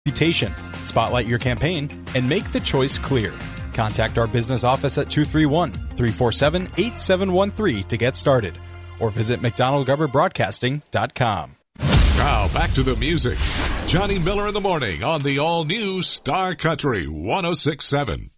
reputation. Spotlight your campaign and make the choice clear. Contact our business office at 231-347-8713 to get started, or visit mcdonaldgarberdbroadcasting.com. Now back to the music. Johnny Miller in the morning on the all-new Star Country 106.7.